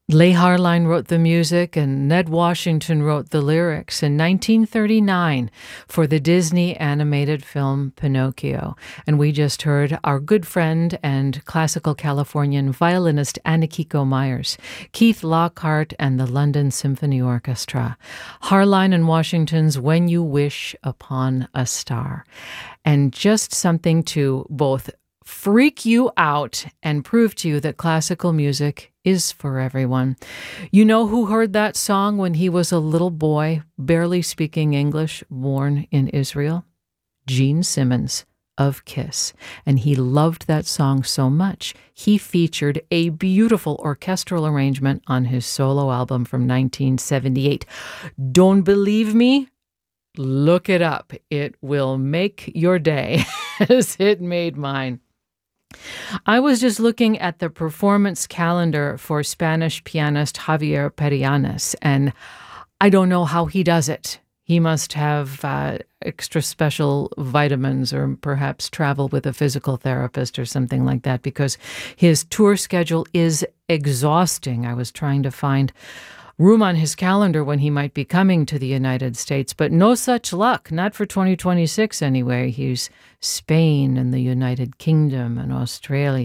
Leigh Harline wrote the music and Ned Washington wrote the lyrics in 1939 for the Disney animated film Pinocchio. And we just heard our good friend and classical Californian violinist Anakiko Myers, Keith Lockhart, and the London Symphony Orchestra. Harline and Washington's When You Wish Upon a Star. And just something to both freak you out and prove to you that classical music is for everyone. You know who heard that song when he was a little boy, barely speaking English, born in Israel? Gene Simmons of Kiss. And he loved that song so much, he featured a beautiful orchestral arrangement on his solo album from 1978. Don't believe me? Look it up. It will make your day, as it made mine. I was just looking at the performance calendar for Spanish pianist Javier Perianes, and I don't know how he does it. He must have extra special vitamins or perhaps travel with a physical therapist or something like that, because his tour schedule is exhausting. I was trying to find room on his calendar when he might be coming to the United States, but no such luck, not for 2026 anyway. He's Spain and the United Kingdom and Australia.